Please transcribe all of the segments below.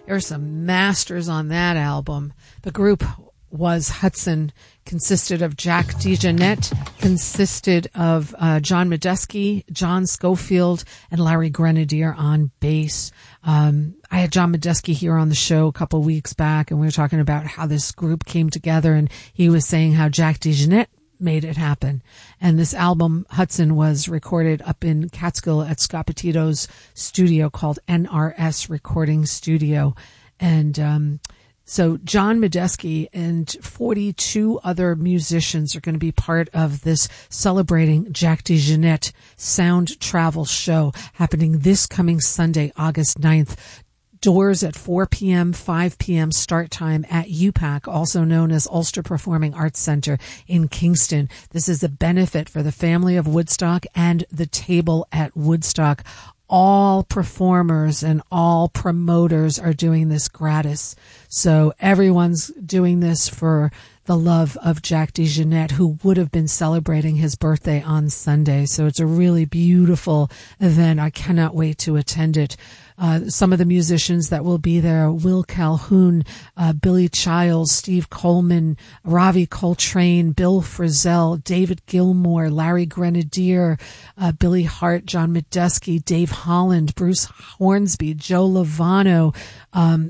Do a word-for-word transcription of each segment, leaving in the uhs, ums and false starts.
There are some masters on that album. The group was Hudson, consisted of Jack DeJohnette, consisted of uh, John Medeski, John Schofield, and Larry Grenadier on bass. Um, I had John Medeski here on the show a couple of weeks back, and we were talking about how this group came together, and he was saying how Jack DeJohnette made it happen. And this album, Hudson, was recorded up in Catskill at Scott Petito's studio called N R S Recording Studio. And um so John Medeski and forty-two other musicians are going to be part of this celebrating Jack DeJohnette sound travel show happening this coming Sunday, August ninth. Doors at four p.m., five p.m. start time at U PAC, also known as Ulster Performing Arts Center in Kingston. This is a benefit for the family of Woodstock and the Table at Woodstock. All performers and all promoters are doing this gratis. So everyone's doing this for the love of Jack DeJohnette, who would have been celebrating his birthday on Sunday. So it's a really beautiful event. I cannot wait to attend it. Uh, some of the musicians that will be there: Will Calhoun, uh, Billy Childs, Steve Coleman, Ravi Coltrane, Bill Frisell, David Gilmour, Larry Grenadier, uh, Billy Hart, John Medeski, Dave Holland, Bruce Hornsby, Joe Lovano, um,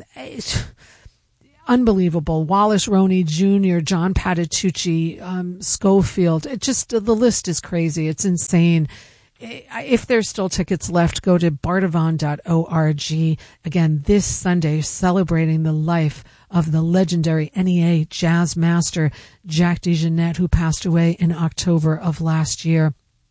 unbelievable. Wallace Roney Junior, John Patitucci, um, Schofield. It just, the list is crazy. It's insane. If there's still tickets left, go to bardavon dot org. Again, this Sunday, celebrating the life of the legendary N E A jazz master Jack DeJohnette, who passed away in October of last year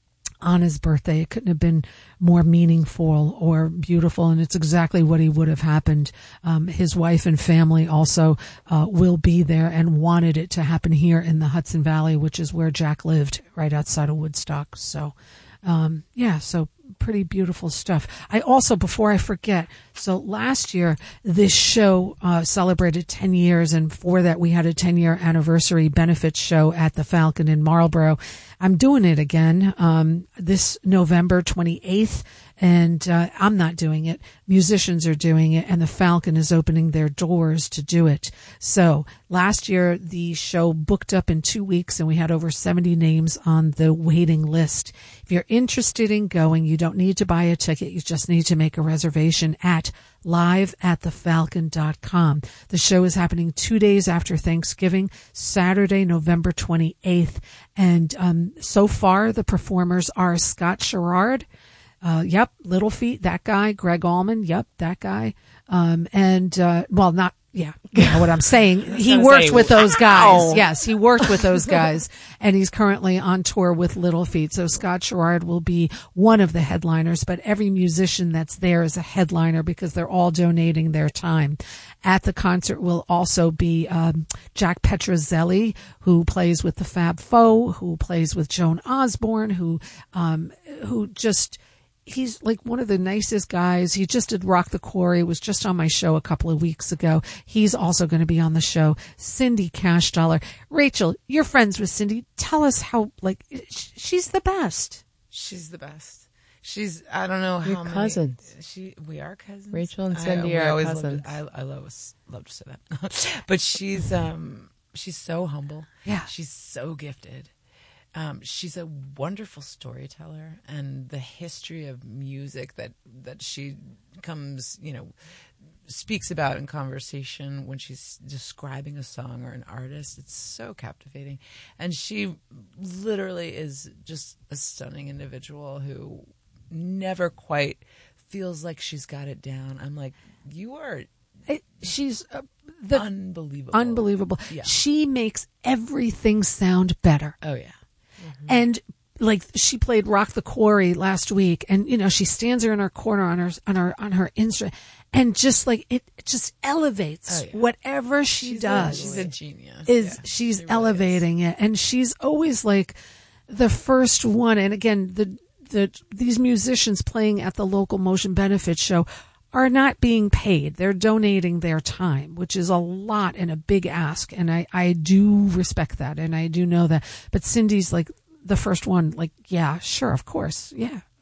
on his birthday. It couldn't have been more meaningful or beautiful, and it's exactly what he would have happened. Um, his wife and family also uh, will be there and wanted it to happen here in the Hudson Valley, which is where Jack lived, right outside of Woodstock. So Um, yeah, so pretty beautiful stuff. I also, before I forget, so last year, this show uh, celebrated ten years, and for that we had a ten-year anniversary benefit show at the Falcon in Marlborough. I'm doing it again um, this November twenty-eighth, and uh, I'm not doing it. Musicians are doing it, and the Falcon is opening their doors to do it. So last year, the show booked up in two weeks, and we had over seventy names on the waiting list. If you're interested in going, you don't need to buy a ticket. You just need to make a reservation at live at the falcon dot com. The show is happening two days after Thanksgiving, Saturday, November twenty-eighth. And um, so far, the performers are Scott Sherrard, uh, yep, Little Feat, that guy, Greg Allman, yep, that guy. Um, and, uh, well, not, yeah, you know what I'm saying. He worked say, with those guys. Ow. Yes, he worked with those guys, and he's currently on tour with Little Feat. So Scott Sherrard will be one of the headliners, but every musician that's there is a headliner because they're all donating their time. At the concert will also be um, Jack Petrozelli, who plays with the Fab Four, who plays with Joan Osborne, who um, who just... He's like one of the nicest guys. He just did Rock the Quarry, was just on my show a couple of weeks ago. He's also going to be on the show. Cindy Cash Dollar. Rachel, you're friends with Cindy. Tell us how, like, she's the best. She's the best. She's, I don't know how You're many. cousins. She, we are cousins. Rachel and Cindy I, are cousins. To, I, I love, love to say that. But she's, um, she's so humble. Yeah. She's so gifted. Um, she's a wonderful storyteller, and the history of music that, that she comes, you know, speaks about in conversation when she's describing a song or an artist. It's so captivating. And she literally is just a stunning individual who never quite feels like she's got it down. I'm like, you are... It, she's uh, the, unbelievable. Unbelievable. Yeah. She makes everything sound better. Oh, yeah. Mm-hmm. And like she played Rock the Quarry last week, and you know she stands there in her corner on her on her on her instrument, and just like it, it just elevates oh, yeah. whatever she she's does. A, she's a genius. Is yeah, she's she really elevating is. it, and she's always like the first one. And again, the the these musicians playing at the local Motion Benefit show are not being paid. They're donating their time, which is a lot and a big ask. And I, I do respect that. And I do know that. But Cindy's like the first one, like, yeah, sure, of course. Yeah.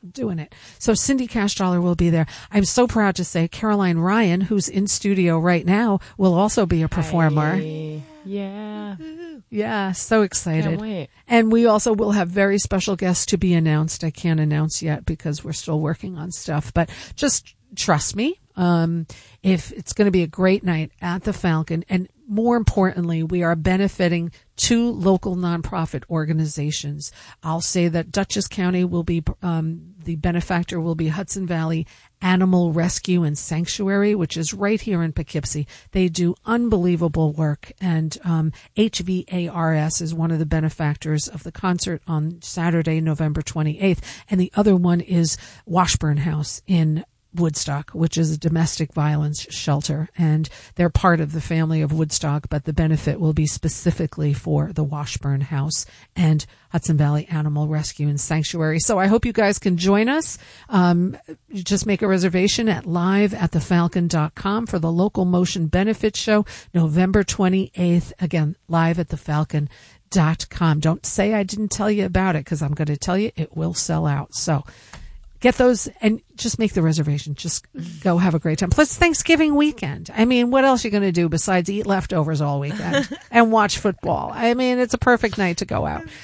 doing it. So Cindy Cashdollar will be there. I'm so proud to say Caroline Ryan, who's in studio right now, will also be a performer. Hi. Yeah. Yeah, so excited. Can't wait. And we also will have very special guests to be announced. I can't announce yet because we're still working on stuff, but just trust me. Um, if it's going to be a great night at the Falcon, and more importantly, we are benefiting two local nonprofit organizations. I'll say that Dutchess County will be, um, the benefactor will be Hudson Valley Animal Rescue and Sanctuary, which is right here in Poughkeepsie. They do unbelievable work, and um, H V A R S is one of the benefactors of the concert on Saturday, November twenty-eighth, and the other one is Washburn House in Woodstock, which is a domestic violence shelter, and they're part of the family of Woodstock, but the benefit will be specifically for the Washburn House and Hudson Valley Animal Rescue and Sanctuary. So I hope you guys can join us. Um, you just make a reservation at live at the falcon dot com for the Local Motion Benefit Show, November twenty-eighth. Again, live at the falcon dot com. Don't say I didn't tell you about it, because I'm going to tell you it will sell out. So get those and just make the reservation. Just go have a great time. Plus Thanksgiving weekend. I mean, what else are you going to do besides eat leftovers all weekend and watch football? I mean, it's a perfect night to go out.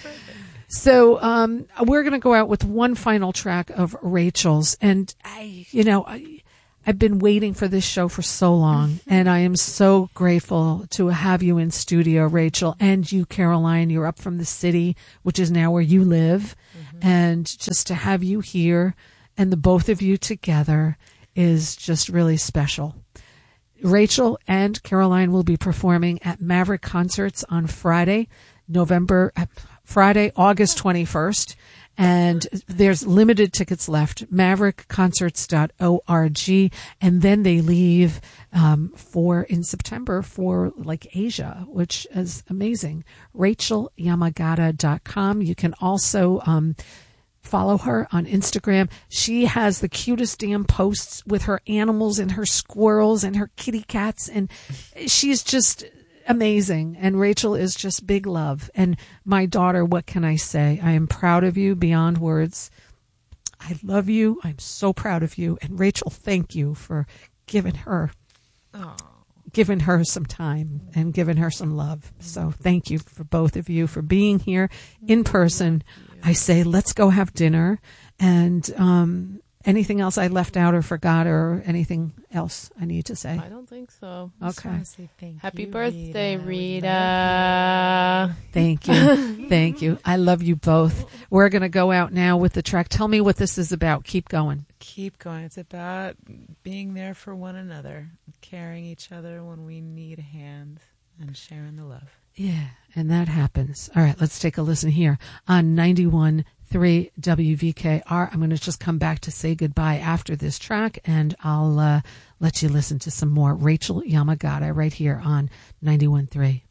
So um, we're going to go out with one final track of Rachel's. And, I, you know, I, I've been waiting for this show for so long, and I am so grateful to have you in studio, Rachel, and you, Caroline. You're up from the city, which is now where you live. Mm-hmm. And just to have you here and the both of you together is just really special. Rachel and Caroline will be performing at Maverick Concerts on Friday, November, Friday, August twenty-first. And there's limited tickets left, maverick concerts dot org. And then they leave um, for in September for like Asia, which is amazing. rachel yamagata dot com. You can also um, follow her on Instagram. She has the cutest damn posts with her animals and her squirrels and her kitty cats. And she's just amazing. And Rachel is just big love. And my daughter, what can I say? I am proud of you beyond words. I love you. I'm so proud of you. And Rachel, thank you for giving her, Oh. giving her some time and giving her some love. So thank you for both of you for being here in person. I say, let's go have dinner. And um, anything else I left out or forgot, or anything else I need to say? I don't think so. Okay. Thank Happy you, birthday, Rita. Rita. Thank you. Thank you. I love you both. We're going to go out now with the track. Tell me what this is about. Keep going. Keep going. It's about being there for one another, carrying each other when we need a hand, and sharing the love. Yeah, and that happens. All right, let's take a listen here on ninety-one point three W V K R. I'm going to just come back to say goodbye after this track, and I'll uh, let you listen to some more Rachel Yamagata right here on ninety-one point three.